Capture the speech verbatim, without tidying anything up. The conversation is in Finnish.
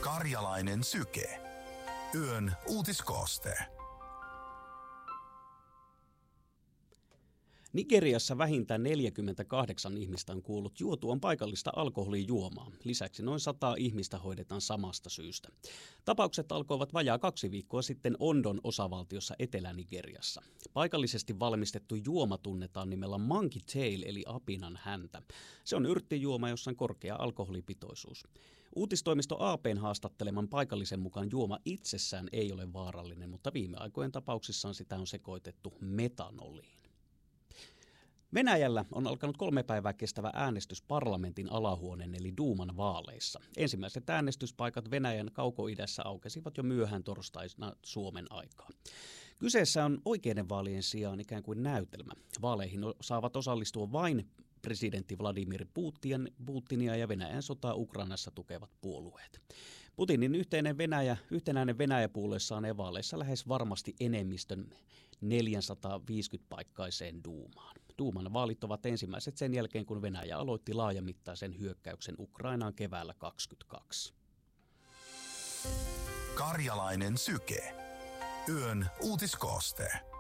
Karjalainen syke. Yön uutiskooste. Nigeriassa vähintään neljäkymmentäkahdeksan ihmistä on kuollut juotuaan paikallista alkoholijuomaa. Lisäksi noin sata ihmistä hoidetaan samasta syystä. Tapaukset alkoivat vajaa kaksi viikkoa sitten Ondon osavaltiossa Etelä-Nigeriassa. Paikallisesti valmistettu juoma tunnetaan nimellä monkey tail eli apinan häntä. Se on yrttijuoma, jossa on korkea alkoholipitoisuus. Uutistoimisto A P:n haastatteleman paikallisen mukaan juoma itsessään ei ole vaarallinen, mutta viime aikojen tapauksissaan sitä on sekoitettu metanoliin. Venäjällä on alkanut kolme päivää kestävä äänestys parlamentin alahuoneen eli Duuman vaaleissa. Ensimmäiset äänestyspaikat Venäjän kaukoidässä aukesivat jo myöhään torstaina Suomen aikaa. Kyseessä on oikeiden vaalien sijaan ikään kuin näytelmä. Vaaleihin saavat osallistua vain presidentti Vladimir Putin, Putinia ja Venäjän sotaa Ukrainassa tukevat puolueet. Putinin yhteinen Venäjä, yhtenäinen Venäjä-puolue saanee vaaleissa lähes varmasti enemmistön neljäsataaviisikymmentä-paikkaiseen Duumaan. Duuman vaalit ovat ensimmäiset sen jälkeen, kun Venäjä aloitti laajamittaisen hyökkäyksen Ukrainaan keväällä kaksikymmentäkaksi. Karjalainen syke. Yön uutiskooste.